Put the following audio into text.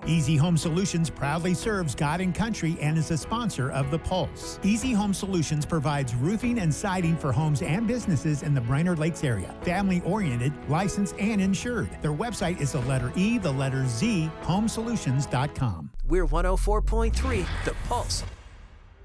Easy Home Solutions proudly serves God and country and is a sponsor of The Pulse. Easy Home Solutions provides roofing and siding for homes and businesses in the Brainerd Lakes area. Family-oriented, licensed, and insured. Their website is the letter E, the letter Z, homesolutions.com. We're 104.3 The Pulse.